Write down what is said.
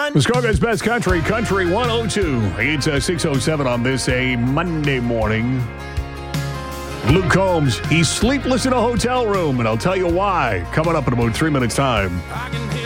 Muskoka's Best Country, Country 102. It's 6:07 on this, a Monday morning. Luke Combs, he's sleepless in a hotel room, and I'll tell you why. Coming up in about 3 minutes' time.